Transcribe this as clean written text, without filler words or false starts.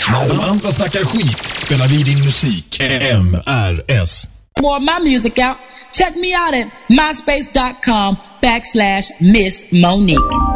När de andra snackar skit spelar vi din musik. MRS. More of my music out. Check me out at myspace.com/Miss Monique.